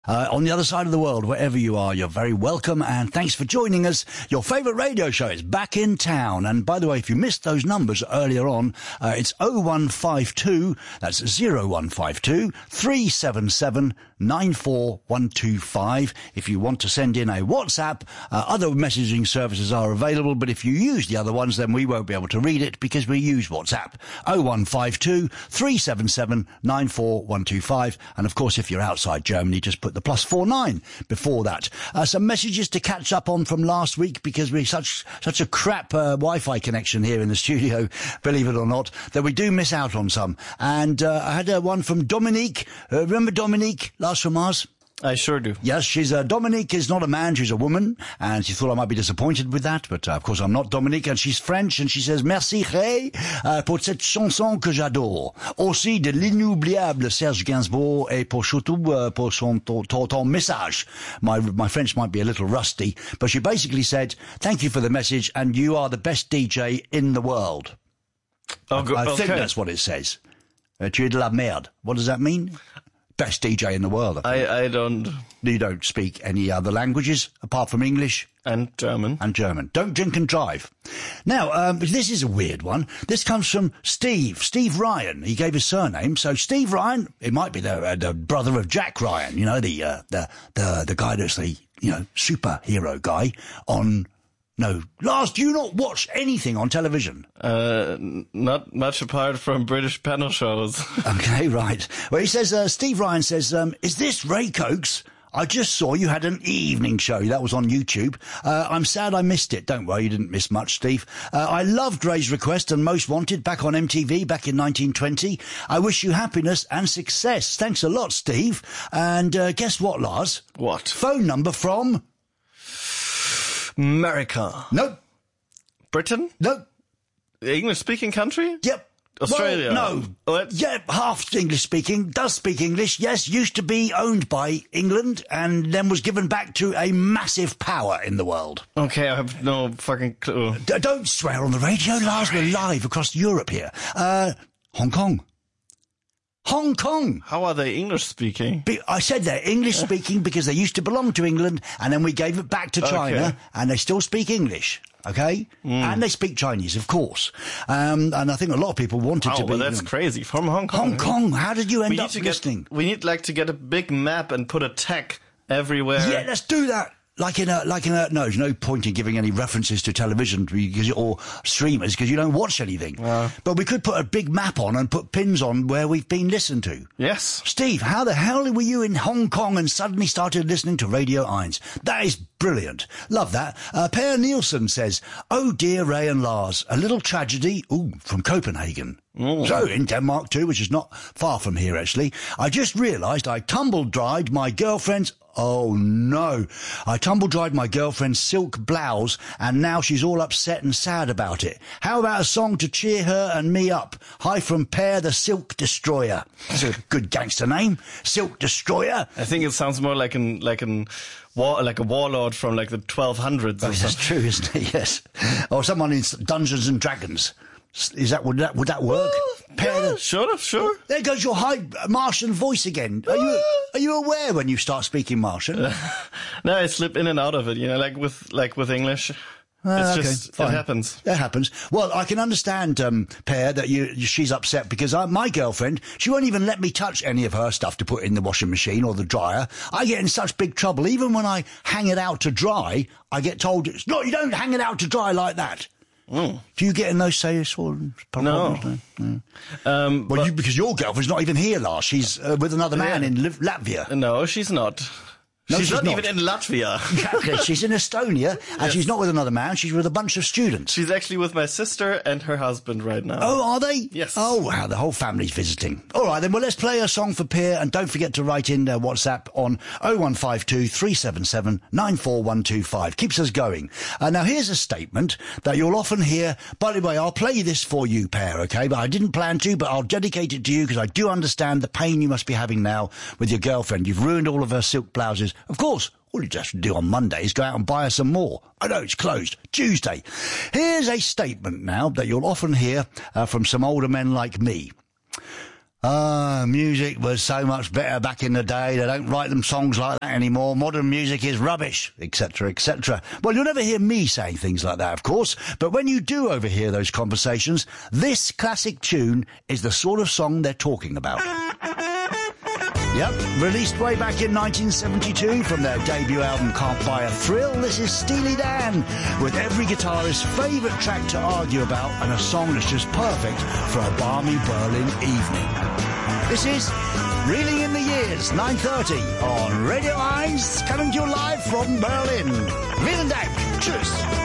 On the other side of the world, wherever you are, you're very welcome, and thanks for joining us. Your favourite radio show is back in town. And by the way, if you missed those numbers earlier on, it's 0152, that's 0152 377 94125. If you want to send in a WhatsApp, other messaging services are available, but if you use the other ones, then we won't be able to read it because we use WhatsApp. 0152 377 94125. And of course, if you're outside Germany, just put the +49 before that. Some messages to catch up on from last week because we such a crap Wi-Fi connection here in the studio, believe it or not, that we do miss out on some. And I had one from Dominique. Remember Dominique, last from Mars? I sure do. Yes, she's Dominique is not a man, she's a woman, and she thought I might be disappointed with that, but of course I'm not Dominique, and she's French, and she says merci Ray pour cette chanson que j'adore, aussi de l'inoubliable Serge Gainsbourg, et pour surtout pour ton message. My French might be a little rusty, but she basically said thank you for the message, and you are the best DJ in the world. I think that's what it says. Tu es de la merde. What does that mean? Best DJ in the world. I don't. You don't speak any other languages apart from English and German. Don't drink and drive. Now, this is a weird one. This comes from Steve Ryan. He gave his surname. So Steve Ryan, it might be the brother of Jack Ryan. You know, the guy that's the superhero guy on. No, Lars, do you not watch anything on television? Not much apart from British panel shows. Okay, right. Well, he says, Steve Ryan says, is this Ray Cokes? I just saw you had an evening show. That was on YouTube. I'm sad I missed it. Don't worry, you didn't miss much, Steve. I loved Ray's request and Most Wanted back on MTV back in 1920. I wish you happiness and success. Thanks a lot, Steve. And guess what, Lars? What? Phone number from... America. Nope. Britain? Nope. English-speaking country? Yep. Australia? Well, no. What? Yeah, half English-speaking, does speak English, yes, used to be owned by England and then was given back to a massive power in the world. Okay, I have no fucking clue. Don't swear on the radio, Lars, we're live across Europe here. Hong Kong. Hong Kong. How are they English-speaking? I said they're English-speaking because they used to belong to England, and then we gave it back to China, and they still speak English, okay? And they speak Chinese, of course. And I think a lot of people wanted to be... Oh, well, that's crazy. From Hong Kong. Hong Kong, how did you end up listening? We need, to get a big map and put a tag everywhere. Yeah, let's do that. No, there's no point in giving any references to television or streamers because you don't watch anything. But we could put a big map on and put pins on where we've been listened to. Yes. Steve, how the hell were you in Hong Kong and suddenly started listening to Radio 1? That is brilliant. Love that. Per Nielsen says, oh dear Ray and Lars, a little tragedy, from Copenhagen. So, in Denmark too, which is not far from here actually, I just realised I tumble-dried my girlfriend's oh no. I tumble-dried my girlfriend's silk blouse and now she's all upset and sad about it. How about a song to cheer her and me up? Hi from Per the Silk Destroyer. That's a good gangster name. Silk Destroyer. I think it sounds more like a warlord from the 1200s. That's true, isn't it? Yes. Or someone in Dungeons and Dragons. Would that work? Yeah, sure. There goes your high Martian voice again. Are you aware when you start speaking Martian? No, I slip in and out of it, like with English. It happens. That happens. Well, I can understand, Per, that she's upset because my girlfriend, she won't even let me touch any of her stuff to put in the washing machine or the dryer. I get in such big trouble. Even when I hang it out to dry, I get told, no, you don't hang it out to dry like that. Do you get in those problems? No. Because your girlfriend's not even here, Lars. She's with another man in Latvia. No, she's not. No, she's not even in Latvia. Exactly. She's in Estonia, and she's not with another man. She's with a bunch of students. She's actually with my sister and her husband right now. Oh, are they? Yes. Oh, wow, the whole family's visiting. All right, then, well, let's play a song for Per, and don't forget to write in WhatsApp on 0152 377 94125. Keeps us going. Now, here's a statement that you'll often hear. By the way, I'll play this for you, Per, okay? But I didn't plan to, but I'll dedicate it to you because I do understand the pain you must be having now with your girlfriend. You've ruined all of her silk blouses. Of course, all you just do on Monday is go out and buy her some more. I know, it's closed. Tuesday. Here's a statement now that you'll often hear from some older men like me. Music was so much better back in the day. They don't write them songs like that anymore. Modern music is rubbish, etc., etc. Well, you'll never hear me saying things like that, of course, but when you do overhear those conversations, this classic tune is the sort of song they're talking about. Yep, released way back in 1972 from their debut album Can't Buy a Thrill, this is Steely Dan, with every guitarist's favourite track to argue about and a song that's just perfect for a balmy Berlin evening. This is Reeling in the Years, 9:30 on Radio 1, coming to you live from Berlin. Vielen Dank. Tschüss.